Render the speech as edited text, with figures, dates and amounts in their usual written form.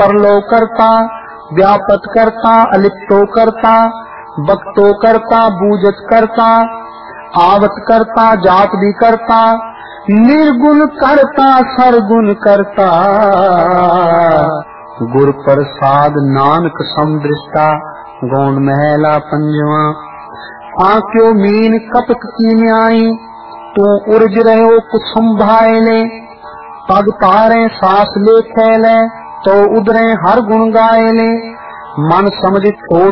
परलो करता, व्यापत करता, अलिप्तो करता, बक्तो करता, बूझत करता, आवत करता, जात भी करता, निर्गुण करता, सरगुण करता, गुर प्रसाद नानक समदृष्टा, गौंड महला पंजवा। आंक्यो मीन कपट की न्याई, तू उर्ज रहो कुछ संभाए ले, पग तारे सांस ले फैले, तो उधरे हर गुण गाए ले, मन समझ छोड़